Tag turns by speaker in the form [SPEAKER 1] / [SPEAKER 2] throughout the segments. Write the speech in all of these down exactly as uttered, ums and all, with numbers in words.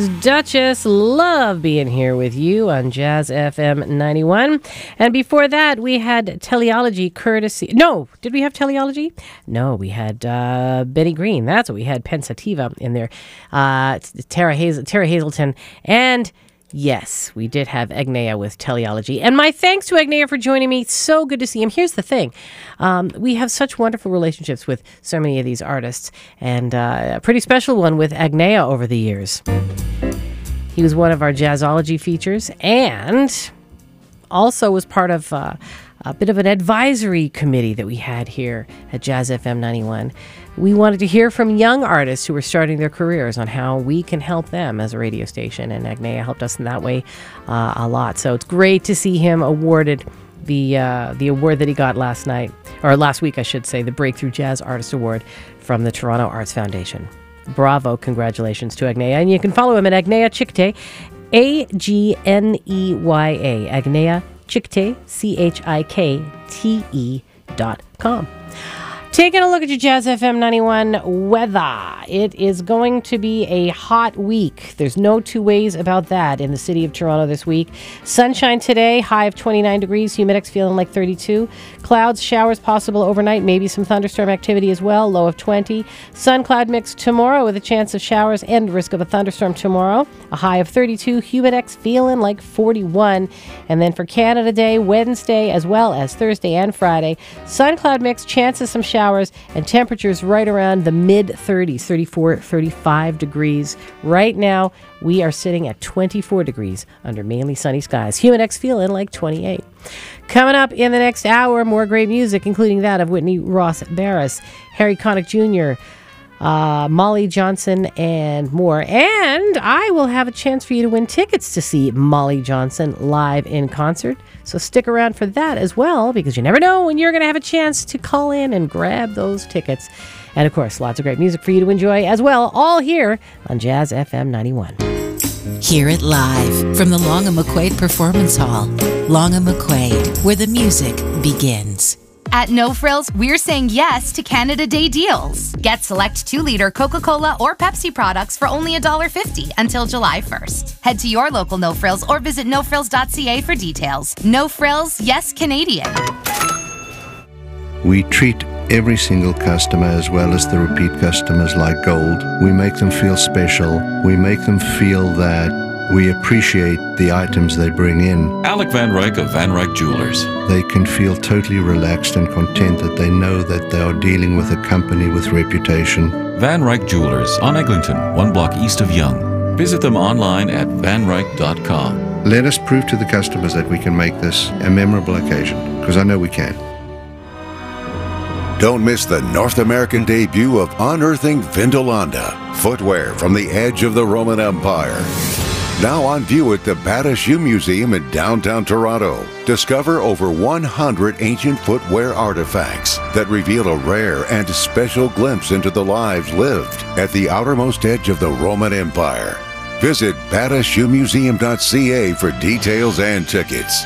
[SPEAKER 1] is Duchess. Love being here with you on Jazz F M ninety-one. And before that, we had Teleology courtesy. No, did we have Teleology? No, we had uh, Benny Green. That's what we had. Pensativa in there. Uh, Tara, Hazel, Tara Hazelton. And yes, we did have Agnea with Teleology. And my thanks to Agnea for joining me. So good to see him. Here's the thing. Um, we have such wonderful relationships with so many of these artists. And uh, a pretty special one with Agnea over the years. He was one of our Jazzology features and also was part of uh, a bit of an advisory committee that we had here at Jazz F M ninety-one. We wanted to hear from young artists who were starting their careers on how we can help them as a radio station, and Agnea helped us in that way uh, a lot. So it's great to see him awarded the uh, the award that he got last night, or last week, I should say, the Breakthrough Jazz Artist Award from the Toronto Arts Foundation. Bravo, congratulations to Agnea. And you can follow him at Agnea Chikte, A G N E Y A, Agnea Chikte, C H I K T E dot com. Taking a look at your Jazz F M ninety-one weather. It is going to be a hot week. There's no two ways about that in the city of Toronto this week. Sunshine today, high of twenty-nine degrees, humidex feeling like thirty-two. Clouds, showers possible overnight, maybe some thunderstorm activity as well, low of twenty. Sun cloud mix tomorrow with a chance of showers and risk of a thunderstorm tomorrow, a high of thirty-two, humidex feeling like forty-one. And then for Canada Day, Wednesday, as well as Thursday and Friday, sun cloud mix, chances some showers, and temperatures right around the mid thirties, thirty-four, thirty-five degrees. Right now, we are sitting at twenty-four degrees under mainly sunny skies. Humidex feeling like twenty-eight. Coming up in the next hour, more great music, including that of Whitney Ross Barris, Harry Connick Junior, uh, Molly Johnson, and more. And I will have a chance for you to win tickets to see Molly Johnson live in concert. So stick around for that as well, because you never know when you're going to have a chance to call in and grab those tickets. And of course, lots of great music for you to enjoy as well, all here on Jazz F M ninety-one.
[SPEAKER 2] Hear it live from the Long and McQuaid Performance Hall. Long and McQuaid, where the music begins.
[SPEAKER 3] At No Frills, we're saying yes to Canada Day deals. Get select two-liter Coca-Cola or Pepsi products for only one dollar fifty until July first. Head to your local No Frills or visit no frills dot c a for details. No Frills, yes Canadian.
[SPEAKER 4] We treat every single customer as well as the repeat customers like gold. We make them feel special. We make them feel that we appreciate the items they bring in.
[SPEAKER 5] Alec Van Ryk of Van Ryk Jewelers.
[SPEAKER 4] They can feel totally relaxed and content that they know that they are dealing with a company with reputation.
[SPEAKER 5] Van Ryk Jewelers on Eglinton, one block east of Yonge. Visit them online at van ryk dot com.
[SPEAKER 4] Let us prove to the customers that we can make this a memorable occasion, because I know we can.
[SPEAKER 6] Don't miss the North American debut of Unearthing Vindolanda, footwear from the edge of the Roman Empire. Now on view at the Bata Shoe Museum in downtown Toronto. Discover over one hundred ancient footwear artifacts that reveal a rare and special glimpse into the lives lived at the outermost edge of the Roman Empire. Visit bata shoe museum dot c a for details and tickets.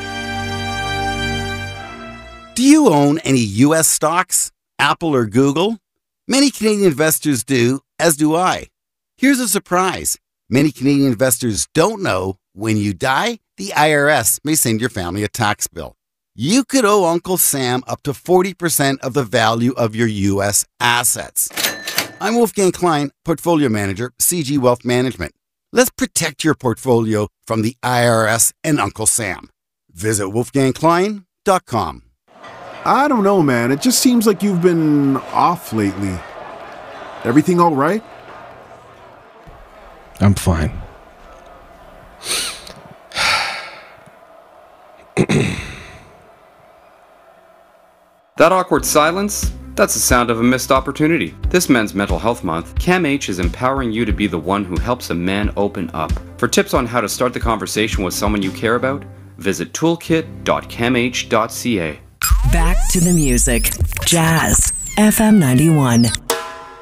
[SPEAKER 7] Do you own any U S stocks, Apple or Google? Many Canadian investors do, as do I. Here's a surprise. Many Canadian investors don't know when you die, the I R S may send your family a tax bill. You could owe Uncle Sam up to forty percent of the value of your U S assets. I'm Wolfgang Klein, Portfolio Manager, C G Wealth Management. Let's protect your portfolio from the I R S and Uncle Sam. Visit wolfgang klein dot com.
[SPEAKER 8] I don't know, man. It just seems like you've been off lately. Everything all right?
[SPEAKER 9] I'm fine.
[SPEAKER 10] That awkward silence? That's the sound of a missed opportunity. This Men's Mental Health Month, CAMH is empowering you to be the one who helps a man open up. For tips on how to start the conversation with someone you care about, visit toolkit dot camh dot c a.
[SPEAKER 2] Back to the music. Jazz F M ninety-one.